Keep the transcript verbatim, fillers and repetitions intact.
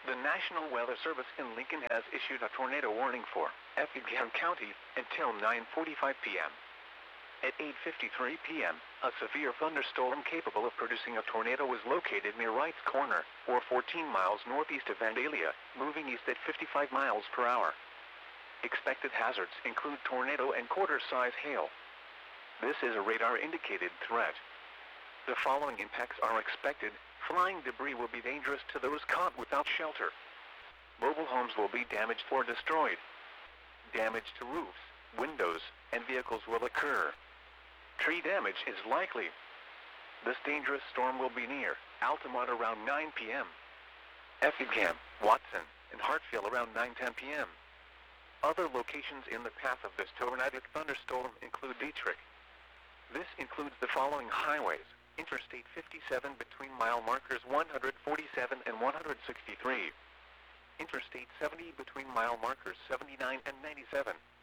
The National Weather Service in Lincoln has issued a tornado warning for Effingham County until nine forty-five p m At eight fifty-three p m, a severe thunderstorm capable of producing a tornado was located near Wright's Corner, or fourteen miles northeast of Vandalia, moving east at fifty-five miles per hour. Expected hazards include tornado and quarter-size hail. This is a radar-indicated threat. The following impacts are expected. Flying debris will be dangerous to those caught without shelter. Mobile homes will be damaged or destroyed. Damage to roofs, windows, and vehicles will occur. Tree damage is likely. This dangerous storm will be near Altamont around nine p m Effingham, Watson, and Hartsville around nine ten p m Other locations in the path of this tornadic thunderstorm include Dietrich. This includes the following highways: Interstate fifty-seven between mile markers one forty-seven and one sixty-three. Interstate seventy between mile markers seventy-nine and ninety-seven.